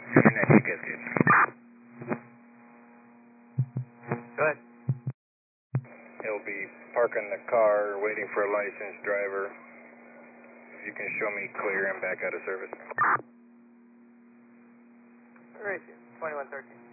Good, good. Go ahead. He'll be parking the car, waiting for a licensed driver. If you can show me clear and back out of service. Where is you? 2113.